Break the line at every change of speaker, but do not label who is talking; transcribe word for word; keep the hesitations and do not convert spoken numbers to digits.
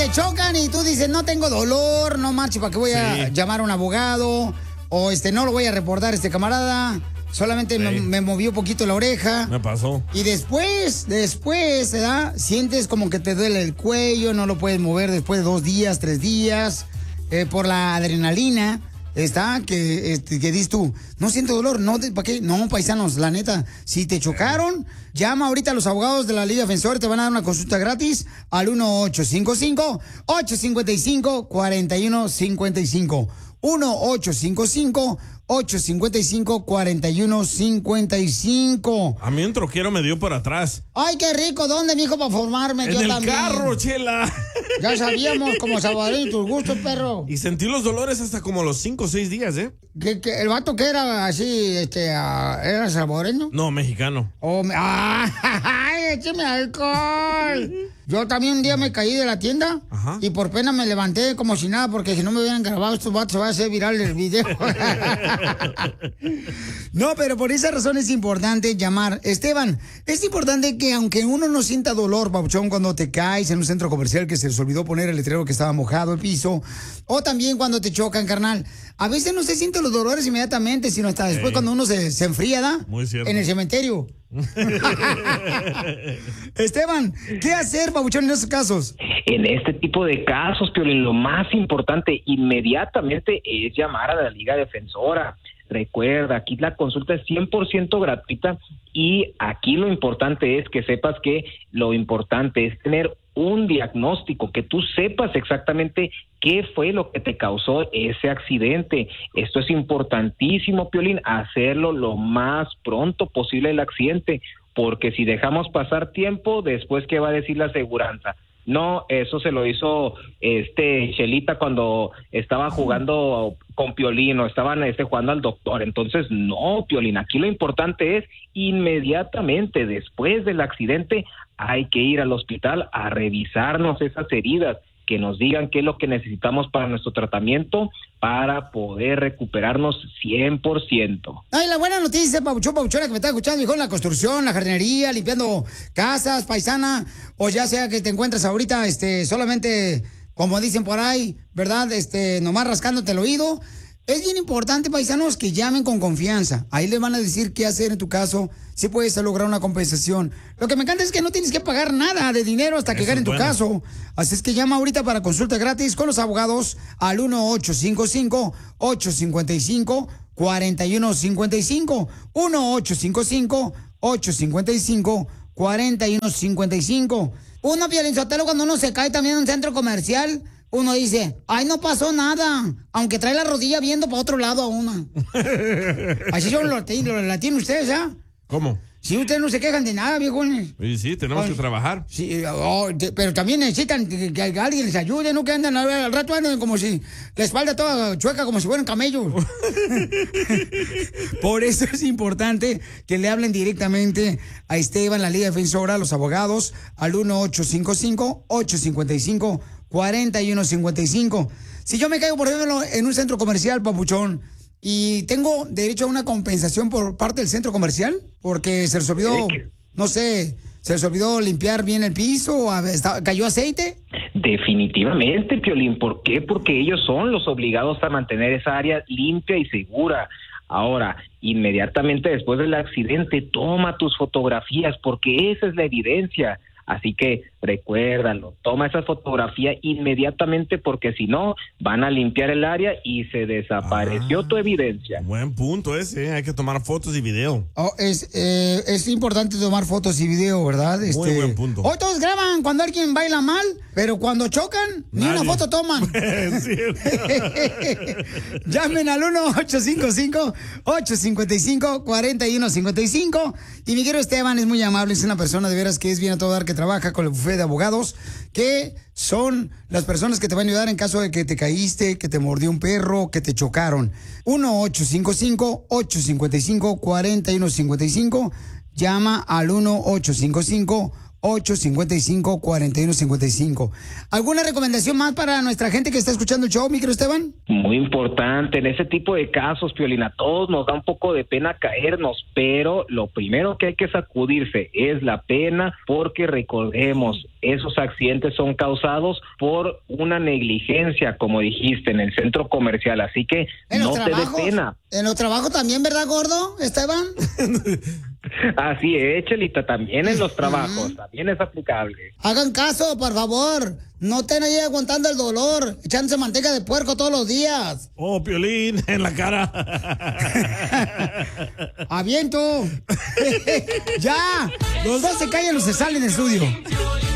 te chocan y tú dices, no tengo dolor, no marche, ¿para qué voy a sí. llamar a un abogado? O este, no lo voy a reportar este camarada. Solamente sí. me, me movió un poquito la oreja.
Me pasó.
Y después, después, ¿verdad? Sientes como que te duele el cuello, no lo puedes mover después de dos días, tres días, eh, por la adrenalina. Está, que, este, que dices tú, no siento dolor, no, ¿para qué? No, paisanos, la neta, si te chocaron, llama ahorita a los abogados de la Liga Defensor, te van a dar una consulta gratis al uno ocho cinco cinco, ocho cinco cinco, cuatro uno cinco cinco. uno ocho cinco cinco, ocho cinco cinco, cuatro uno cinco cinco.
A mí un troquero me dio por atrás.
Ay, qué rico. ¿Dónde, mijo, para formarme?
En
Yo
el
también.
carro, Chela.
Ya sabíamos cómo salvadoreños tus gustos, perro.
Y sentí los dolores hasta como los cinco o seis días, ¿eh?
¿Que, que el vato que era así, este, uh, era salvadoreño?
No, mexicano.
Oh, me... ¡Ay, écheme alcohol! Yo también un día me caí de la tienda. Ajá. Y por pena me levanté como si nada, porque si no me hubieran grabado estos vatos se va a hacer viral el video. No, pero por esa razón es importante llamar. Esteban, es importante que aunque uno no sienta dolor, papuchón, cuando te caes en un centro comercial que se les olvidó poner el letrero que estaba mojado el piso, o también cuando te chocan, carnal, a veces no se sienten los dolores inmediatamente, sino hasta después, sí, cuando uno se, se enfría, ¿da?
Muy cierto.
En el cementerio. Esteban, ¿qué hacer, papuchón, en esos casos?
En este tipo de casos, Piolín, lo más importante inmediatamente es llamar a la Liga Defensora. Recuerda, aquí la consulta es cien por ciento gratuita y aquí lo importante es que sepas que lo importante es tener un diagnóstico, que tú sepas exactamente qué fue lo que te causó ese accidente. Esto es importantísimo, Piolín, hacerlo lo más pronto posible el accidente, porque si dejamos pasar tiempo, después, ¿qué va a decir la aseguranza? No, eso se lo hizo este Chelita cuando estaba jugando con Piolín o estaban este, jugando al doctor. Entonces, no, Piolín, aquí lo importante es inmediatamente después del accidente hay que ir al hospital a revisarnos esas heridas, que nos digan qué es lo que necesitamos para nuestro tratamiento para poder recuperarnos cien por ciento.
Ay, la buena noticia, papuchón, papuchona, que me está escuchando, hijo, en la construcción, la jardinería, limpiando casas, paisana, o ya sea que te encuentres ahorita, este, solamente, como dicen por ahí, ¿verdad? Este, nomás rascándote el oído. Es bien importante, paisanos, que llamen con confianza. Ahí les van a decir qué hacer en tu caso, si puedes lograr una compensación. Lo que me encanta es que no tienes que pagar nada de dinero hasta que gane en tu caso. Así es que llama ahorita para consulta gratis con los abogados al uno ocho cinco cinco, ocho cinco cinco, cuatro uno cinco cinco. uno ocho cinco cinco, ocho cinco cinco, cuatro uno cinco cinco. Uno, Piolinsotelo, cuando uno se cae también en un centro comercial, uno dice, ay, no pasó nada, aunque trae la rodilla viendo para otro lado a uno. Así son los lo, la tienen ustedes, ¿ya?
¿Cómo?
Si ustedes no se quejan de nada, viejones.
Sí, sí, tenemos Ay, que trabajar.
Sí, oh, de, pero también necesitan que, que alguien les ayude, no que andan al rato andan como si la espalda toda chueca, como si fueran camellos. Por eso es importante que le hablen directamente a Esteban, la Liga Defensora, a los abogados, al uno ocho cinco cinco, ocho cinco cinco, cuatro uno cinco cinco. Si yo me caigo, por ejemplo, en un centro comercial, papuchón, y tengo derecho a una compensación por parte del centro comercial, porque se les olvidó, no sé, se les olvidó limpiar bien el piso, o cayó aceite.
Definitivamente, Piolín. ¿Por qué? Porque ellos son los obligados a mantener esa área limpia y segura. Ahora, inmediatamente después del accidente, toma tus fotografías, porque esa es la evidencia. Así que recuérdalo, toma esa fotografía inmediatamente, porque si no, van a limpiar el área y se desapareció ah, tu evidencia.
Buen punto ese, hay que tomar fotos y video.
Oh, es, eh, es importante tomar fotos y video, ¿verdad? Este,
Muy buen punto.
Hoy todos graban cuando alguien baila mal, pero cuando chocan, Nadie. ni una foto toman. Llamen al uno ocho cinco cinco, ocho cinco cinco, cuatro uno cinco cinco. Y mi querido Esteban es muy amable, es una persona de veras que es bien a todo dar, que trabaja con el bufete de abogados, que son las personas que te van a ayudar en caso de que te caíste, que te mordió un perro, que te chocaron. uno ocho cinco cinco, ocho cinco cinco, cuatro uno cinco cinco. Llama al uno ocho cinco cinco, ocho cinco cinco, cuatro uno cinco cinco. ¿Alguna recomendación más para nuestra gente que está escuchando el show, mi querido Esteban?
Muy importante, en ese tipo de casos, Piolín, a todos nos da un poco de pena caernos, pero lo primero que hay que sacudirse es la pena, porque recordemos, esos accidentes son causados por una negligencia, como dijiste, en el centro comercial, así que no te dé pena.
En los trabajos también, ¿verdad, gordo, Esteban?
Así es, Chelita, también en los trabajos, también es aplicable.
Hagan caso, por favor. No estén ahí aguantando el dolor, echándose manteca de puerco todos los días.
Oh, Piolín, en la cara.
Aviento. Ya, los dos se callan o se salen del estudio.